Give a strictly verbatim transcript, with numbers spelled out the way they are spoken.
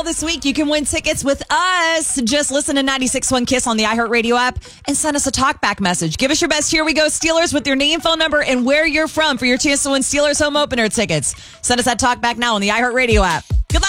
this week, you can win tickets with us. Just listen to ninety-six point one Kiss on the iHeartRadio app and send us a talkback message. Give us your best Here We Go Steelers with your name, phone number, and where you're from for your chance to win Steelers home opener tickets. Send us that talkback now on the iHeartRadio app.